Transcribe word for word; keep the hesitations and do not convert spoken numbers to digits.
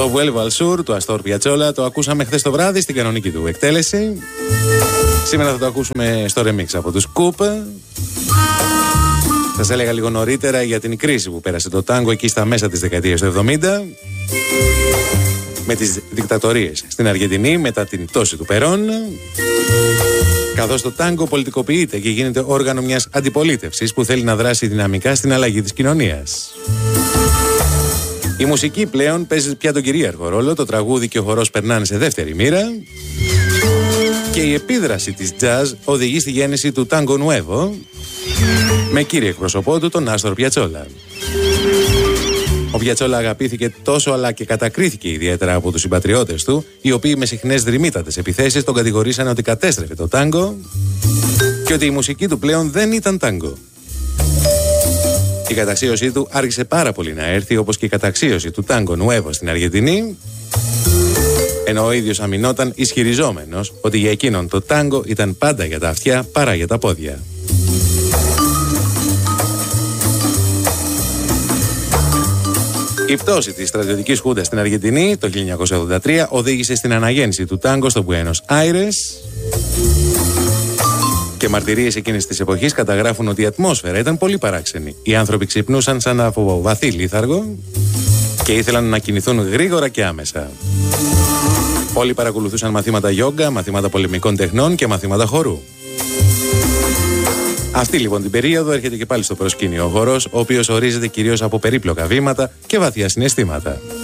Το Vuelvo al Sur του Αστόρ Πιατσόλα το ακούσαμε χθες το βράδυ στην κανονική του εκτέλεση. Σήμερα θα το ακούσουμε στο remix από τους Κουπ. Σας έλεγα λίγο νωρίτερα για την κρίση που πέρασε το τάγκο εκεί στα μέσα της δεκαετίας του εβδομήντα, με τις δικτατορίες στην Αργεντινή μετά την πτώση του Περόν, καθώς το τάγκο πολιτικοποιείται και γίνεται όργανο μιας αντιπολίτευσης που θέλει να δράσει δυναμικά στην αλλαγή της κοινωνίας. Η μουσική πλέον παίζει πια τον κυρίαρχο ρόλο, το τραγούδι και ο χορός περνάνε σε δεύτερη μοίρα και η επίδραση της jazz οδηγεί στη γέννηση του Tango Nuevo με κύριο εκπροσωπό του τον Άστορ Πιατσόλα. Ο Πιατσόλα αγαπήθηκε τόσο αλλά και κατακρίθηκε ιδιαίτερα από τους συμπατριώτες του, οι οποίοι με συχνές δρυμύτατες επιθέσεις τον κατηγορήσαν ότι κατέστρεφε το τάγκο και ότι η μουσική του πλέον δεν ήταν τάγκο. Η καταξίωσή του άρχισε πάρα πολύ να έρθει, όπως και η καταξίωση του Tango Nuevo στην Αργεντινή, ενώ ο ίδιος αμυνόταν ισχυριζόμενος ότι για εκείνον το τάγκο ήταν πάντα για τα αυτιά παρά για τα πόδια. Η πτώση της στρατιωτικής χούντας στην Αργεντινή το χίλια εννιακόσια ογδόντα τρία οδήγησε στην αναγέννηση του τάγκο στο Μπουένος Άιρες και μαρτυρίες εκείνης της εποχής καταγράφουν ότι η ατμόσφαιρα ήταν πολύ παράξενη. Οι άνθρωποι ξυπνούσαν σαν από βαθύ λίθαργο και ήθελαν να κινηθούν γρήγορα και άμεσα. Όλοι παρακολουθούσαν μαθήματα γιόγκα, μαθήματα πολεμικών τεχνών και μαθήματα χορού. Αυτή λοιπόν την περίοδο έρχεται και πάλι στο προσκήνιο ο χορός, ο οποίος ορίζεται κυρίως από περίπλοκα βήματα και βαθιά συναισθήματα.